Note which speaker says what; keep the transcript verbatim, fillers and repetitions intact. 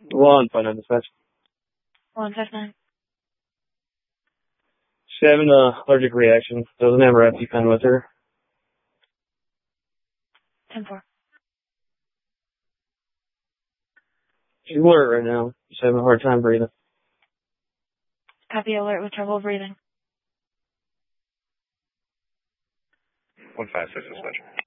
Speaker 1: One five nine dispatch.
Speaker 2: One five nine.
Speaker 1: She's having an allergic reaction. Doesn't have her EpiPen with her.
Speaker 2: Ten four.
Speaker 1: She's alert right now. She's having a hard time breathing.
Speaker 2: Copy, alert with trouble breathing.
Speaker 3: One five six dispatch.